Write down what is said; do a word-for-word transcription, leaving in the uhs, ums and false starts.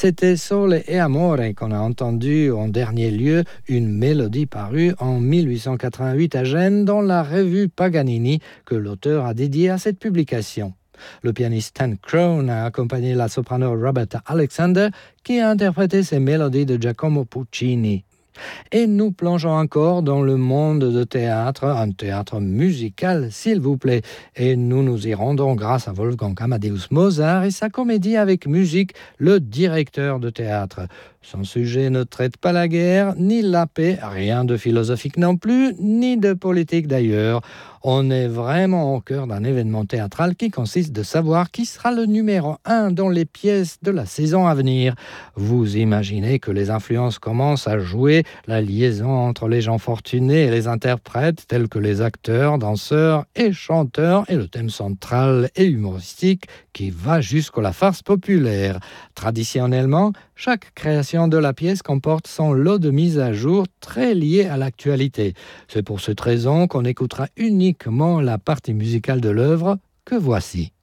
C'était Sole e Amore qu'on a entendu en dernier lieu, une mélodie parue en mille huit cent quatre-vingt-huit à Gênes dans la revue Paganini que l'auteur a dédiée à cette publication. Le pianiste Stan Crone a accompagné la soprano Roberta Alexander qui a interprété ces mélodies de Giacomo Puccini. Et nous plongeons encore dans le monde de théâtre, un théâtre musical s'il vous plaît. Et nous nous y rendons grâce à Wolfgang Amadeus Mozart et sa comédie avec musique, Le directeur de théâtre. Son sujet ne traite pas la guerre, ni la paix, rien de philosophique non plus, ni de politique d'ailleurs. On est vraiment au cœur d'un événement théâtral qui consiste de savoir qui sera le numéro un dans les pièces de la saison à venir. Vous imaginez que les influences commencent à jouer, la liaison entre les gens fortunés et les interprètes, tels que les acteurs, danseurs et chanteurs, et le thème central et humoristique qui va jusqu'à la farce populaire. Traditionnellement, chaque création de la pièce comporte son lot de mises à jour très liées à l'actualité. C'est pour cette raison qu'on écoutera uniquement la partie musicale de l'œuvre que voici.